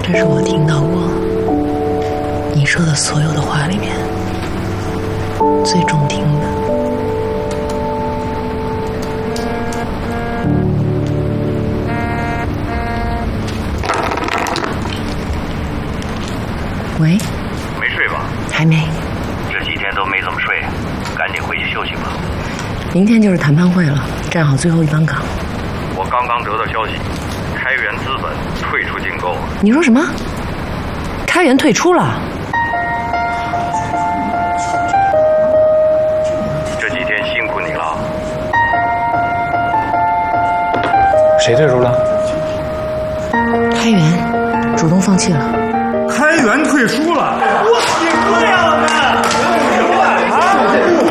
这是我听到过你说的所有的话里面最中听的。喂？ 没睡吧？ 还没。 这几天都没怎么睡，赶紧回去休息吧。 明天就是谈判会了，站好最后一班岗。 我刚刚得到消息，开源资本退出竞购。 你说什么？开源退出了？ 这几天辛苦你了。 谁退出了？ 开源主动放弃了。 开源退出了，我挺对呀，老们，明白啊？